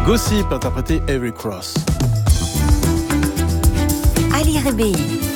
Gossip, interprété Avery Cross. Ali Rébéi.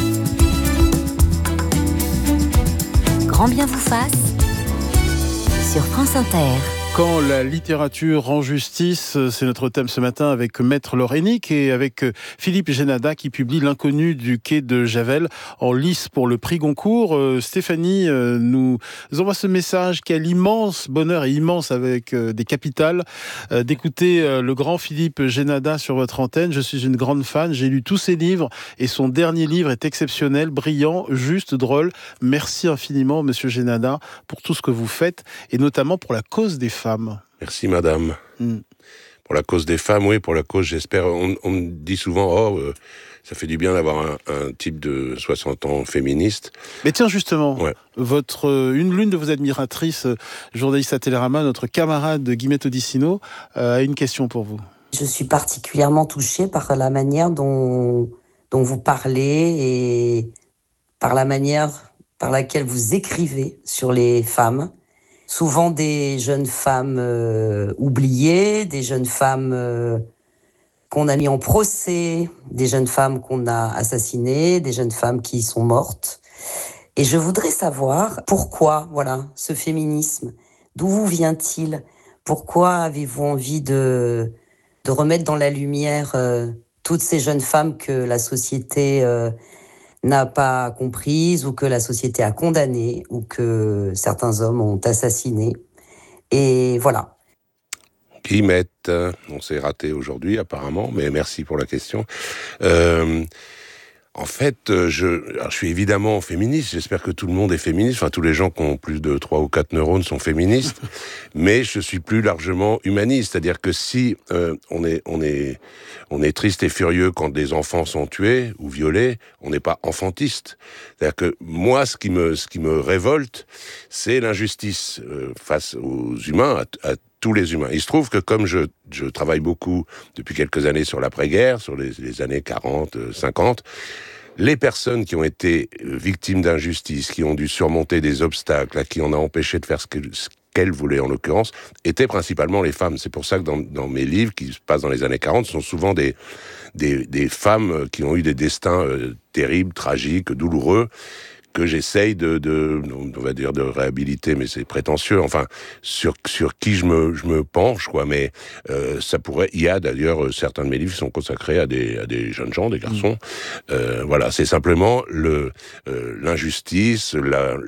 Grand bien vous fasse sur France Inter. Quand la littérature rend justice, c'est notre thème ce matin avec Maître Laure Hennick et avec Philippe Génada qui publie L'inconnu du quai de Javel en lice pour le prix Goncourt. Stéphanie nous envoie ce message: quel immense bonheur et immense avec des capitales d'écouter le grand Philippe Génada sur votre antenne. Je suis une grande fan, j'ai lu tous ses livres et son dernier livre est exceptionnel, brillant, juste, drôle. Merci infiniment Monsieur Génada pour tout ce que vous faites et notamment pour la cause des femmes. Merci madame. Pour la cause des femmes, oui, pour la cause, j'espère. On me dit souvent, ça fait du bien d'avoir un type de 60 ans féministe. Mais tiens, justement, ouais. L'une de vos admiratrices, journaliste à Télérama, notre camarade Guillemette Odissino, a une question pour vous. Je suis particulièrement touchée par la manière dont vous parlez et par la manière par laquelle vous écrivez sur les femmes. Souvent des jeunes femmes oubliées, des jeunes femmes qu'on a mis en procès, des jeunes femmes qu'on a assassinées, des jeunes femmes qui sont mortes. Et je voudrais savoir pourquoi, ce féminisme, d'où vous vient-il ? Pourquoi avez-vous envie de remettre dans la lumière toutes ces jeunes femmes que la société n'a pas comprises ou que la société a condamnées ou que certains hommes ont assassinées. Et voilà. Guillemette, on s'est raté aujourd'hui apparemment, mais merci pour la question. En fait, je suis évidemment féministe, j'espère que tout le monde est féministe, enfin tous les gens qui ont plus de 3 ou 4 neurones sont féministes, mais je suis plus largement humaniste, c'est-à-dire que si on est triste et furieux quand des enfants sont tués ou violés, on n'est pas enfantiste. C'est-à-dire que moi, ce qui me révolte, c'est l'injustice face aux humains, à tous les humains. Il se trouve que comme je travaille beaucoup depuis quelques années sur l'après-guerre, sur les années 40, 50, les personnes qui ont été victimes d'injustice, qui ont dû surmonter des obstacles, à qui on a empêché de faire ce qu'elles voulaient en l'occurrence, étaient principalement les femmes. C'est pour ça que dans mes livres, qui se passent dans les années 40, ce sont souvent des femmes qui ont eu des destins terribles, tragiques, douloureux, que j'essaye on va dire de réhabiliter, mais c'est prétentieux, enfin, sur qui je me penche, quoi, mais il y a d'ailleurs certains de mes livres qui sont consacrés à des jeunes gens, des garçons, voilà, c'est simplement l'injustice,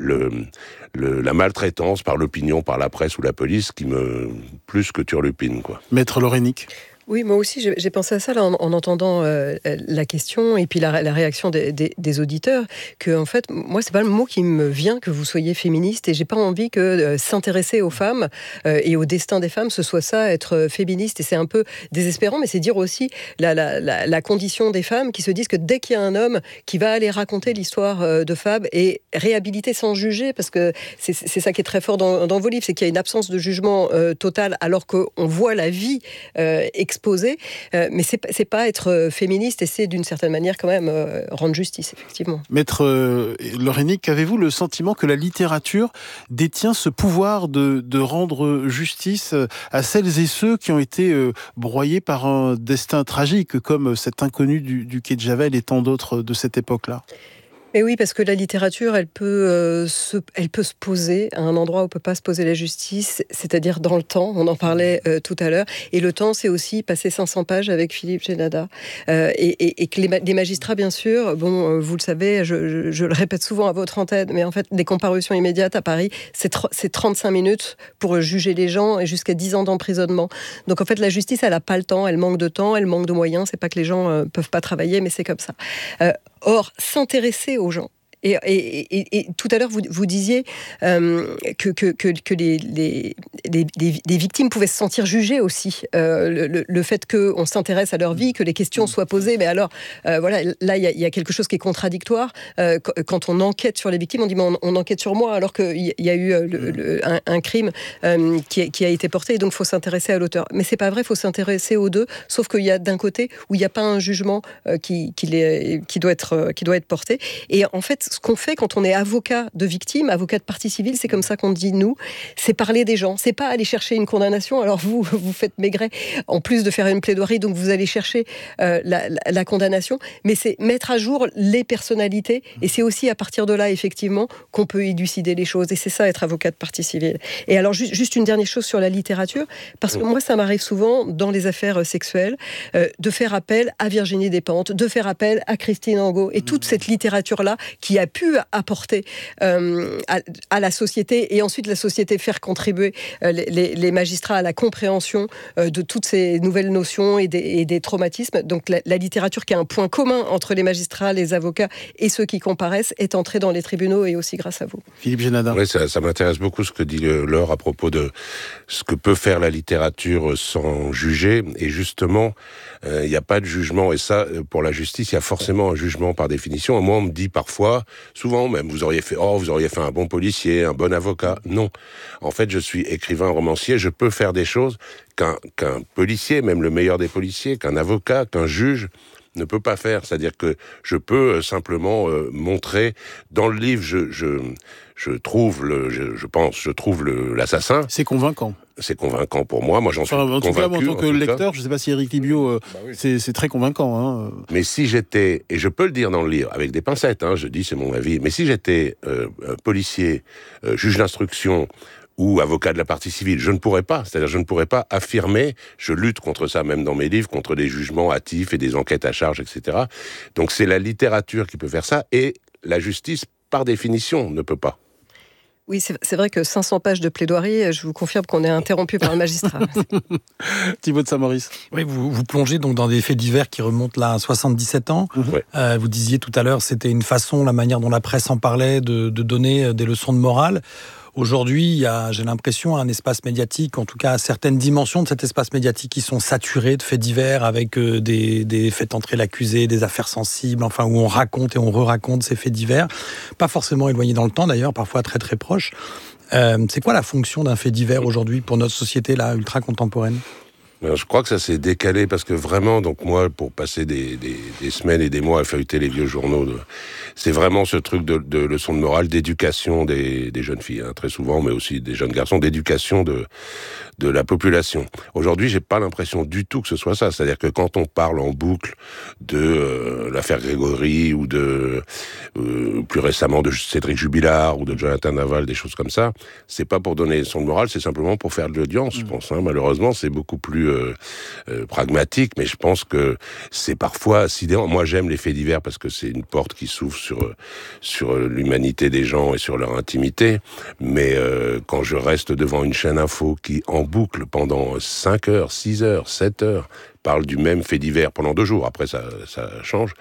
la maltraitance par l'opinion, par la presse ou la police qui me plus que turlupine, quoi. Maître Laure Hennick. Oui, moi aussi, j'ai pensé à ça là, en entendant la question et puis la réaction des auditeurs, que en fait, moi, c'est pas le mot qui me vient que vous soyez féministe, et j'ai pas envie que s'intéresser aux femmes et au destin des femmes, ce soit ça, être féministe. Et c'est un peu désespérant, mais c'est dire aussi la condition des femmes qui se disent que dès qu'il y a un homme qui va aller raconter l'histoire de femmes et réhabiliter sans juger, parce que c'est ça qui est très fort dans vos livres, c'est qu'il y a une absence de jugement total, alors qu'on voit la vie exposé, mais c'est pas être féministe, et c'est d'une certaine manière quand même rendre justice, effectivement. Maître Laure Hennick, avez-vous le sentiment que la littérature détient ce pouvoir de rendre justice à celles et ceux qui ont été broyés par un destin tragique, comme cet inconnu du quai de Javel et tant d'autres de cette époque-là ? Mais oui, parce que la littérature, elle peut se poser à un endroit où peut pas se poser la justice, c'est-à-dire dans le temps. On en parlait tout à l'heure. Et le temps, c'est aussi passer 500 pages avec Philippe Génada. Et que les magistrats, bien sûr, vous le savez, je le répète souvent à votre antenne, mais en fait, des comparutions immédiates à Paris, c'est 35 minutes pour juger les gens et jusqu'à 10 ans d'emprisonnement. Donc en fait, la justice, elle a pas le temps, elle manque de temps, elle manque de moyens. C'est pas que les gens peuvent pas travailler, mais c'est comme ça. Or, s'intéresser aux gens. Et tout à l'heure, vous disiez que les victimes pouvaient se sentir jugées aussi. Le fait qu'on s'intéresse à leur vie, que les questions soient posées. Mais alors, voilà, là, il y a quelque chose qui est contradictoire. Quand on enquête sur les victimes, on dit mais on enquête sur moi, alors qu'il y a eu un crime qui a été porté, et donc il faut s'intéresser à l'auteur. Mais c'est pas vrai, il faut s'intéresser aux deux, sauf qu'il y a d'un côté où il n'y a pas un jugement qui doit être porté. Et en fait, ce qu'on fait quand on est avocat de victime, avocat de partie civile, c'est comme ça qu'on dit nous, c'est parler des gens. C'est pas aller chercher une condamnation. Alors vous faites Maigret, en plus de faire une plaidoirie, donc vous allez chercher la condamnation, mais c'est mettre à jour les personnalités, et c'est aussi à partir de là, effectivement, qu'on peut élucider les choses, et c'est ça, être avocat de partie civile. Et alors, juste une dernière chose sur la littérature, parce que moi, ça m'arrive souvent, dans les affaires sexuelles, de faire appel à Virginie Despentes, de faire appel à Christine Angot, et toute cette littérature-là qui a pu apporter à la société, et ensuite la société faire contribuer les magistrats à la compréhension de toutes ces nouvelles notions et des traumatismes. Donc la littérature qui a un point commun entre les magistrats, les avocats et ceux qui comparaissent est entrée dans les tribunaux, et aussi grâce à vous. Philippe Génadin. Oui, ça m'intéresse beaucoup ce que dit Laure à propos de ce que peut faire la littérature sans juger. Et justement, il n'y a pas de jugement. Et ça, pour la justice, il y a forcément un jugement par définition. Et moi, on me dit parfois, souvent même, vous auriez fait un bon policier, un bon avocat. Non. En fait, je suis écrivain, romancier. Je peux faire des choses qu'un policier, même le meilleur des policiers, qu'un avocat, qu'un juge ne peut pas faire. C'est-à-dire que je peux simplement montrer dans le livre, je trouve l'assassin. C'est convaincant. C'est convaincant pour moi. Moi, j'en suis convaincu. En tout cas, en tant que lecteur, je ne sais pas si Éric Libio, c'est très convaincant. Hein. Mais si j'étais, et je peux le dire dans le livre, avec des pincettes, je dis c'est mon avis, mais si j'étais policier, juge d'instruction, ou avocat de la partie civile, je ne pourrais pas. C'est-à-dire, je ne pourrais pas affirmer, je lutte contre ça même dans mes livres, contre des jugements hâtifs et des enquêtes à charge, etc. Donc c'est la littérature qui peut faire ça, et la justice, par définition, ne peut pas. Oui, c'est vrai que 500 pages de plaidoirie, je vous confirme qu'on est interrompu par le magistrat. Thibaut de Saint-Maurice. Oui, vous plongez donc dans des faits divers qui remontent là à 77 ans. Ouais. Vous disiez tout à l'heure, c'était une façon, la manière dont la presse en parlait, de donner des leçons de morale. Aujourd'hui, il y a, j'ai l'impression, un espace médiatique, en tout cas certaines dimensions de cet espace médiatique qui sont saturées de faits divers, avec des faits entrer l'accusé, des affaires sensibles, enfin où on raconte et on re-raconte ces faits divers, pas forcément éloignés dans le temps d'ailleurs, parfois très très proches. C'est quoi la fonction d'un fait divers aujourd'hui pour notre société là, ultra contemporaine ? Je crois que ça s'est décalé parce que vraiment, donc moi, pour passer des semaines et des mois à feuilleter les vieux journaux, c'est vraiment ce truc de leçon de morale, d'éducation des jeunes filles, très souvent, mais aussi des jeunes garçons, d'éducation de la population. Aujourd'hui, j'ai pas l'impression du tout que ce soit ça. C'est-à-dire que quand on parle en boucle de l'affaire Grégory ou plus récemment de Cédric Jubilard ou de Jonathan Naval, des choses comme ça, c'est pas pour donner leçon de morale, c'est simplement pour faire de l'audience, je pense. Malheureusement, c'est beaucoup plus pragmatique, mais je pense que c'est parfois sidérant. Moi, j'aime les faits divers parce que c'est une porte qui s'ouvre sur l'humanité des gens et sur leur intimité, mais quand je reste devant une chaîne info qui, en boucle, pendant 5 heures, 6 heures, 7 heures, parle du même fait divers pendant 2 jours, après ça change,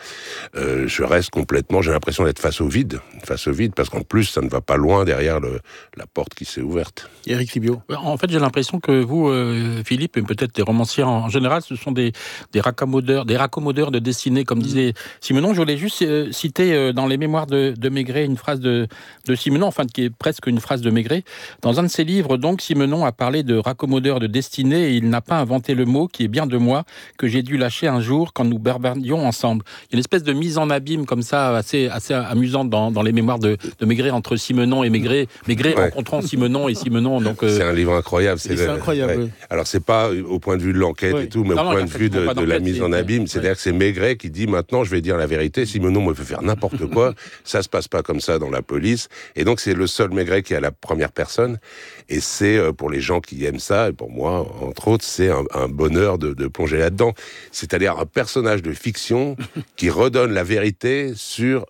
je reste complètement, j'ai l'impression d'être face au vide, parce qu'en plus, ça ne va pas loin derrière la porte qui s'est ouverte. Éric Libio. En fait, j'ai l'impression que vous, Philippe, et peut-être des romanciers en général, ce sont des raccommodeurs de destinée, comme disait Simenon. Je voulais juste citer dans les mémoires de Maigret une phrase de Simenon, enfin qui est presque une phrase de Maigret. Dans un de ses livres, donc, Simenon a parlé de raccommodeur de destinée, et il n'a pas inventé le mot qui est bien de moi, que j'ai dû lâcher un jour quand nous bavardions ensemble. Il y a une espèce de mise en abîme comme ça, assez amusante dans les mémoires de Maigret, entre Simenon et Maigret. Maigret rencontrant Simenon et Simenon. Donc, c'est un livre incroyable. C'est incroyable. Ouais. Alors, c'est pas au point de vue de l'enquête et tout, mais au point de vue de la mise en abîme. C'est-à-dire que c'est Maigret qui dit maintenant, je vais dire la vérité. Simenon me fait faire n'importe quoi. Ça se passe pas comme ça dans la police. Et donc, c'est le seul Maigret qui est à la première personne. Et c'est, pour les gens qui aiment ça, et pour moi, entre autres, c'est un bonheur de plonger là-dedans. C'est-à-dire un personnage de fiction qui redonne la vérité sur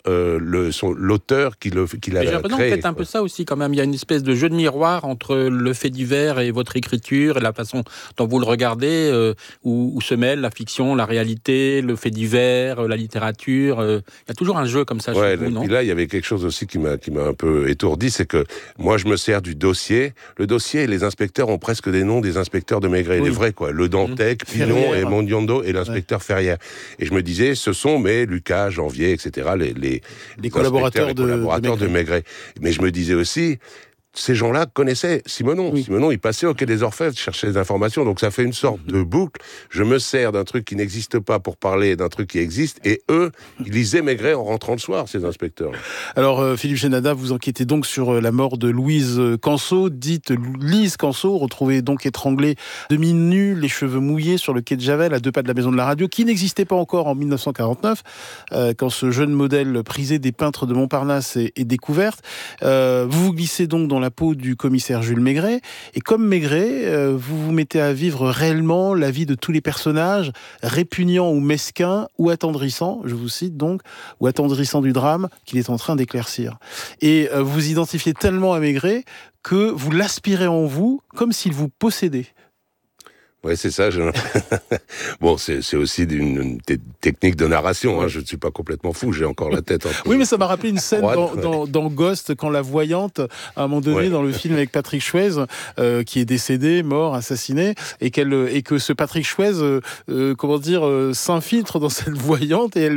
l'auteur qui l'a créé. J'ai l'impression que vous faites un peu ça aussi, quand même. Il y a une espèce de jeu de miroir entre le fait divers et votre écriture, et la façon dont vous le regardez, où se mêlent la fiction, la réalité, le fait divers, la littérature. Il y a toujours un jeu comme ça chez vous, non ? Et là, il y avait quelque chose aussi qui m'a un peu étourdi, c'est que moi, je me sers du dossier. Le dossier, les inspecteurs ont presque des noms des inspecteurs de Maigret, les vrais, quoi. Le Dantec, Pilon et Mondiondo et l'inspecteur Ferrière. Et je me disais, ce sont Lucas, Janvier, etc., les collaborateurs de Maigret. Mais je me disais aussi, ces gens-là connaissaient Simenon. Oui. Simenon, il passait au Quai des Orfèvres, cherchait des informations, donc ça fait une sorte de boucle. Je me sers d'un truc qui n'existe pas pour parler d'un truc qui existe, et eux, ils lisaient Maigret en rentrant le soir, ces inspecteurs. Alors, Philippe Génada, vous enquêtez donc sur la mort de Louise Canceau, dite Lise Canceau, retrouvée donc étranglée, demi-nue, les cheveux mouillés sur le quai de Javel, à 2 pas de la maison de la radio, qui n'existait pas encore en 1949, quand ce jeune modèle prisé des peintres de Montparnasse est découverte. Vous vous glissez donc dans la peau du commissaire Jules Maigret, et comme Maigret, vous vous mettez à vivre réellement la vie de tous les personnages, répugnants ou mesquins, ou attendrissants, je vous cite donc, ou attendrissants du drame qu'il est en train d'éclaircir. Et vous identifiez tellement à Maigret que vous l'aspirez en vous comme s'il vous possédait. Oui, c'est ça. Bon, c'est aussi une technique de narration. Hein. Je ne suis pas complètement fou. J'ai encore la tête un peu. Oui, mais ça m'a rappelé une scène dans Ghost, quand la voyante, à un moment donné, dans le film avec Patrick Swayze, qui est décédé, mort, assassiné, et que ce Patrick Swayze, s'infiltre dans cette voyante et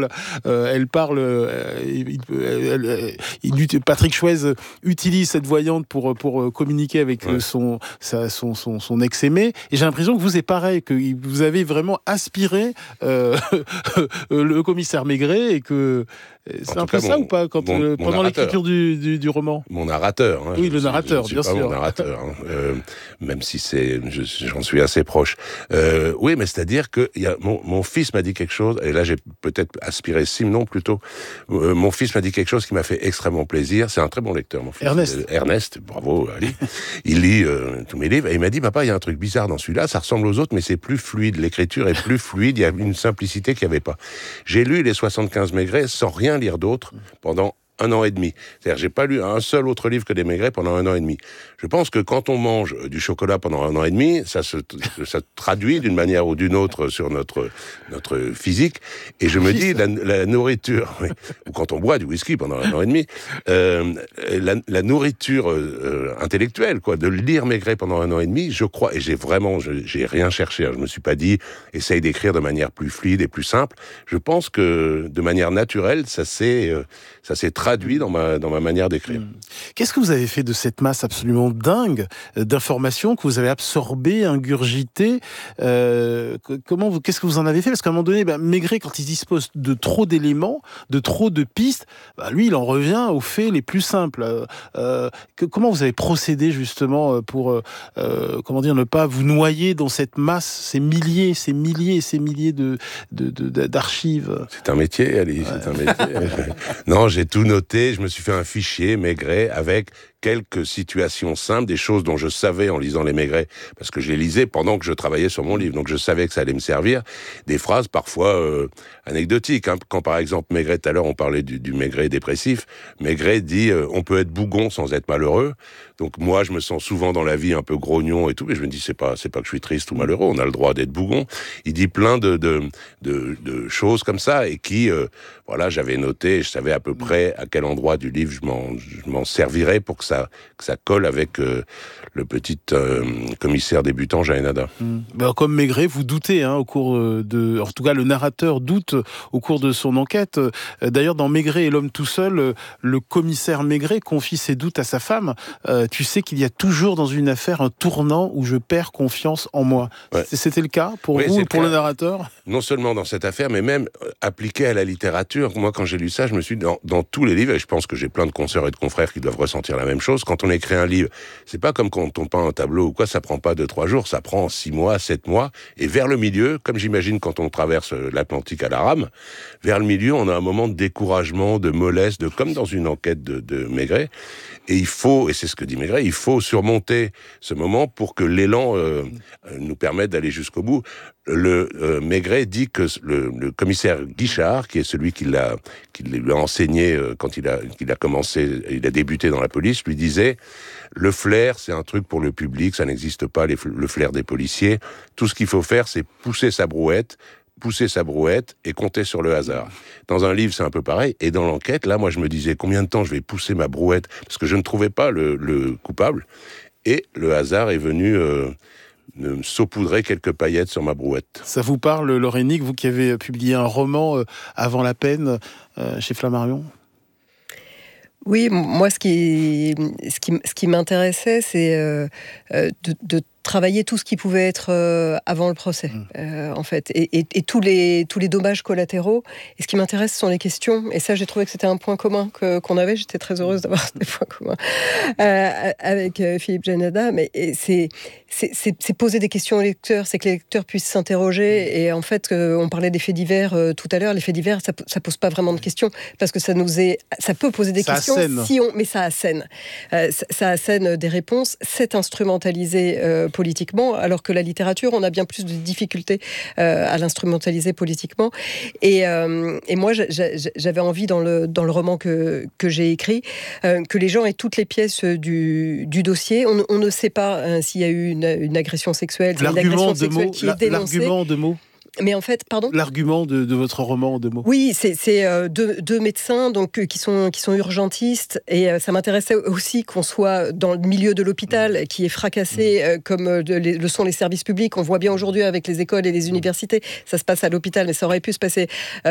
Patrick Swayze utilise cette voyante pour communiquer avec son ex-aimé. Et j'ai l'impression que vous, c'est pareil, que vous avez vraiment aspiré le commissaire Maigret, et que c'est un peu ça ou pas pendant l'écriture du roman. Mon narrateur. Hein, oui, le narrateur, bien sûr. Mon narrateur, même si j'en suis assez proche. Oui, mais c'est-à-dire que mon fils m'a dit quelque chose, et là j'ai peut-être aspiré Simenon plutôt. Mon fils m'a dit quelque chose qui m'a fait extrêmement plaisir. C'est un très bon lecteur, mon fils. Ernest, bravo Ali. Il lit tous mes livres, et il m'a dit, papa, il y a un truc bizarre dans celui-là, ça ressemble aux autres, mais c'est plus fluide. L'écriture est plus fluide, il y a une simplicité qu'il n'y avait pas. J'ai lu les 75 Maigret sans rien lire d'autre pendant 1 an et demi. C'est-à-dire, j'ai pas lu un seul autre livre que des Maigret pendant 1 an et demi. Je pense que quand on mange du chocolat pendant 1 an et demi, ça traduit d'une manière ou d'une autre sur notre physique. Et je me dis, la nourriture, ou quand on boit du whisky pendant 1 an et demi, la nourriture intellectuelle, quoi, de lire Maigret pendant 1 an et demi, je crois, et j'ai rien cherché. Je me suis pas dit, essaye d'écrire de manière plus fluide et plus simple. Je pense que de manière naturelle, ça s'est traduit dans ma manière d'écrire. Qu'est-ce que vous avez fait de cette masse absolument dingue d'informations que vous avez absorbées, ingurgitées? Qu'est-ce que vous en avez fait? Parce qu'à un moment donné, Maigret, quand il dispose de trop d'éléments, de trop de pistes, lui, il en revient aux faits les plus simples. Comment vous avez procédé justement pour ne pas vous noyer dans cette masse, ces milliers d'archives? C'est un métier, Ali, c'est un métier. Non, j'ai tout noté, je me suis fait un fichier Maigret avec quelques situations simples, des choses dont je savais en lisant les Maigret, parce que je les lisais pendant que je travaillais sur mon livre, donc je savais que ça allait me servir, des phrases parfois anecdotiques. Hein. Quand par exemple Maigret, tout à l'heure on parlait du Maigret dépressif, Maigret dit on peut être bougon sans être malheureux. Donc moi je me sens souvent dans la vie un peu grognon et tout, mais je me dis c'est pas que je suis triste ou malheureux, on a le droit d'être bougon. Il dit plein de choses comme ça, et qui j'avais noté, je savais à peu près à quel endroit du livre je m'en servirais pour que ça colle avec le petit commissaire débutant Jaénada. Comme Maigret, vous doutez en tout cas le narrateur doute au cours de son enquête. D'ailleurs, dans Maigret et l'homme tout seul, le commissaire Maigret confie ses doutes à sa femme. Tu sais qu'il y a toujours dans une affaire un tournant où je perds confiance en moi. Ouais. C'était le cas pour vous et pour le narrateur? Non seulement dans cette affaire, mais même appliqué à la littérature. Moi, quand j'ai lu ça, je me suis dit, dans tous les livres, et je pense que j'ai plein de consoeurs et de confrères qui doivent ressentir la même chose, quand on écrit un livre, c'est pas comme quand on peint un tableau ou quoi, ça prend pas 2-3 jours, ça prend 6 mois, 7 mois, et vers le milieu, comme j'imagine quand on traverse l'Atlantique à la rame, vers le milieu, on a un moment de découragement, de mollesse, comme dans une enquête de Maigret, et il faut, et c'est ce que dit Maigret, il faut surmonter ce moment pour que l'élan nous permette d'aller jusqu'au bout. Maigret dit que le commissaire Guichard, qui est celui qui lui a enseigné quand il a commencé, il a débuté dans la police, lui disait le flair, c'est un truc pour le public, ça n'existe pas, le flair des policiers. Tout ce qu'il faut faire, c'est pousser sa brouette et compter sur le hasard. Dans un livre, c'est un peu pareil. Et dans l'enquête, là, moi, je me disais combien de temps je vais pousser ma brouette, parce que je ne trouvais pas le coupable. Et le hasard est venu me saupoudrer quelques paillettes sur ma brouette. Ça vous parle, Laure Hennig, vous qui avez publié un roman avant la peine chez Flammarion? Oui, moi, ce qui m'intéressait, c'est de travailler tout ce qui pouvait être avant le procès, en fait, et tous les dommages collatéraux. Et ce qui m'intéresse, ce sont les questions. Et ça, j'ai trouvé que c'était un point commun qu'on avait. J'étais très heureuse d'avoir des points communs avec Philippe Génada. Mais c'est poser des questions aux lecteurs, c'est que les lecteurs puissent s'interroger. Et en fait, on parlait des faits divers tout à l'heure. Les faits divers, ça pose pas vraiment de questions parce que ça peut poser des questions mais ça assène. Ça assène des réponses. C'est instrumentalisé politiquement, alors que la littérature, on a bien plus de difficultés à l'instrumentaliser politiquement. Et moi, j'avais envie dans le roman que j'ai écrit que les gens aient toutes les pièces du dossier. On ne sait pas s'il y a eu une agression sexuelle, une agression sexuelle qui est dénoncée. L'argument de mots. Mais en fait, pardon ? L'argument de votre roman en 2 mots. Oui, c'est deux médecins donc, qui sont urgentistes. Et ça m'intéressait aussi qu'on soit dans le milieu de l'hôpital, qui est fracassé comme le sont les services publics. On voit bien aujourd'hui avec les écoles et les universités. Ça se passe à l'hôpital, mais ça aurait pu se passer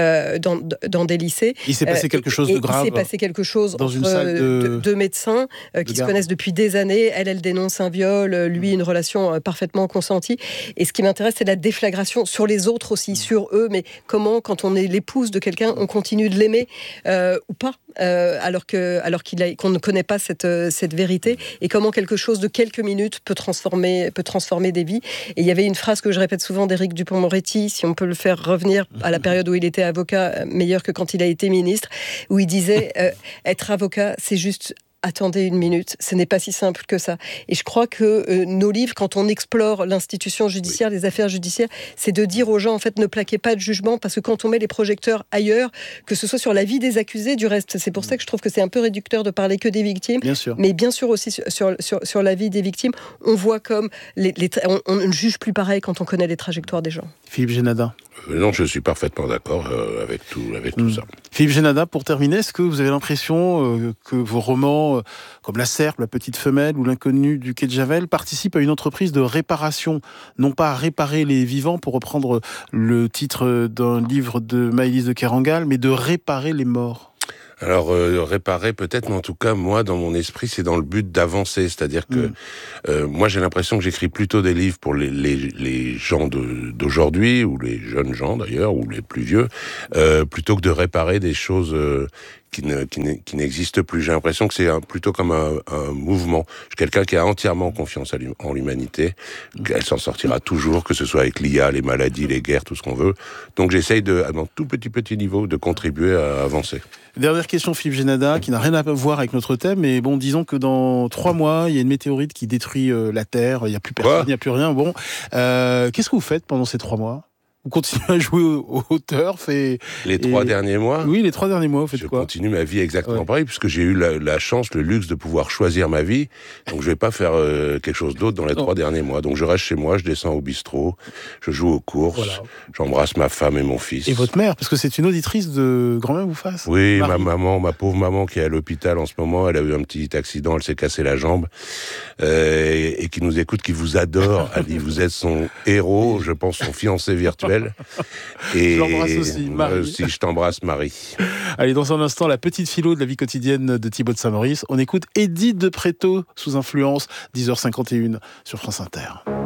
dans des lycées. Il s'est passé quelque chose de grave. Il s'est passé quelque chose dans une salle de deux médecins qui se connaissent depuis des années. Elle dénonce un viol, lui une relation parfaitement consentie. Et ce qui m'intéresse, c'est la déflagration sur les autres aussi, sur eux, mais comment, quand on est l'épouse de quelqu'un, on continue de l'aimer ou pas, alors qu'on ne connaît pas cette vérité, et comment quelque chose de quelques minutes peut transformer des vies. Et il y avait une phrase que je répète souvent d'Éric Dupond-Moretti, si on peut le faire revenir à la période où il était avocat, meilleur que quand il a été ministre, où il disait être avocat, c'est juste attendez une minute, ce n'est pas si simple que ça. Et je crois que nos livres, quand on explore l'institution judiciaire, les affaires judiciaires, c'est de dire aux gens, en fait, ne plaquez pas de jugement, parce que quand on met les projecteurs ailleurs, que ce soit sur la vie des accusés, du reste, c'est pour ça que je trouve que c'est un peu réducteur de parler que des victimes, bien sûr. Mais bien sûr aussi sur la vie des victimes, on voit comme on ne juge plus pareil quand on connaît les trajectoires des gens. Philippe Génada. Non, je suis parfaitement d'accord avec tout ça. Philippe Génada, pour terminer, est-ce que vous avez l'impression que vos romans, comme La Serpe, La Petite Femelle ou L'inconnu du quai de Javel, participent à une entreprise de réparation, non pas à réparer les vivants, pour reprendre le titre d'un livre de Maëlys de Kerangal, mais de réparer les morts? Alors, réparer peut-être, mais en tout cas, moi, dans mon esprit, c'est dans le but d'avancer. C'est-à-dire que moi, j'ai l'impression que j'écris plutôt des livres pour les gens d'aujourd'hui, ou les jeunes gens d'ailleurs, ou les plus vieux, plutôt que de réparer des choses qui n'existent plus. J'ai l'impression que c'est plutôt comme un mouvement. Je suis quelqu'un qui a entièrement confiance en l'humanité. Elle s'en sortira toujours, que ce soit avec l'IA, les maladies, les guerres, tout ce qu'on veut. Donc j'essaye, dans tout petit niveau, de contribuer à avancer. Dernière question, Philippe Génada, qui n'a rien à voir avec notre thème, mais bon, disons que dans 3 mois, il y a une météorite qui détruit la Terre, il n'y a plus personne, il n'y a plus rien. Bon, qu'est-ce que vous faites pendant ces 3 mois ? Vous continuez à jouer au turf Les 3 derniers mois ? Oui, les 3 derniers mois, vous faites quoi ? Je continue ma vie exactement pareil, puisque j'ai eu la chance, le luxe de pouvoir choisir ma vie. Donc je vais pas faire quelque chose d'autre dans les 3 derniers mois. Donc je reste chez moi, je descends au bistrot, je joue aux courses, j'embrasse ma femme et mon fils. Et votre mère, parce que c'est une auditrice de Grand-Mère vous fasse. Oui, ma pauvre maman qui est à l'hôpital en ce moment, elle a eu un petit accident, elle s'est cassé la jambe, et qui nous écoute, qui vous adore. Elle dit, vous êtes son héros, je pense son fiancé virtuel. Et je l'embrasse aussi, Marie. Aussi, je t'embrasse, Marie. Allez, dans un instant, la petite philo de la vie quotidienne de Thibaut de Saint-Maurice. On écoute Édith de Préto, sous influence, 10h51 sur France Inter.